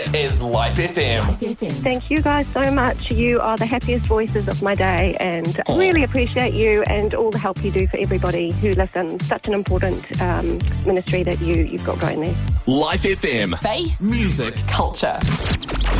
is Life FM. Thank you guys so much. You are the happiest voices of my day, and really appreciate you and all the help you do for everybody who listens. Such an important ministry that you've got going there. Life FM. Faith, music, culture.